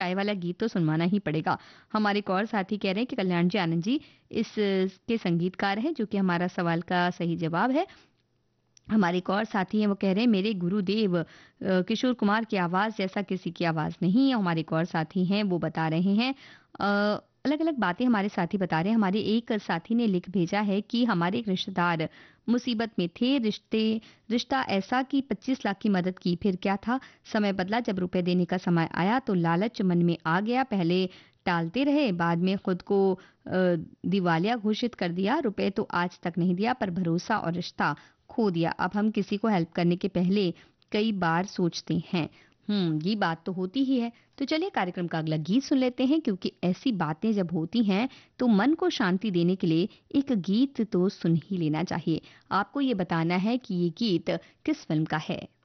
छाए वाला गीत तो सुनवाना ही पड़ेगा। हमारे एक और साथी कह रहे हैं कि कल्याण जी आनंद जी इस के संगीतकार हैं, जो कि हमारा सवाल का सही जवाब है। हमारे एक और साथी हैं, वो कह रहे हैं मेरे गुरुदेव किशोर कुमार की आवाज़ जैसा किसी की आवाज़ नहीं है। हमारे एक और साथी हैं, वो बता रहे हैं अलग-अलग बातें हमारे साथी बता रहे हैं। हमारे एक साथी ने लिख भेजा है कि हमारे एक रिश्तेदार मुसीबत में थे, रिश्ता ऐसा कि 25 लाख की मदद की, फिर क्या था? समय बदला, जब रुपए देने का समय आया तो लालच मन में आ गया, पहले टालते रहे, बाद में खुद को दिवालिया घोषित कर दिया। रुपए तो आज तक नहीं दिया, पर भरोसा और रिश्ता खो दिया। अब हम किसी को हेल्प करने के पहले कई बार सोचते हैं। ये बात तो होती ही है। तो चलिए कार्यक्रम का अगला गीत सुन लेते हैं, क्योंकि ऐसी बातें जब होती हैं तो मन को शांति देने के लिए एक गीत तो सुन ही लेना चाहिए। आपको ये बताना है कि ये गीत किस फ़िल्म का है।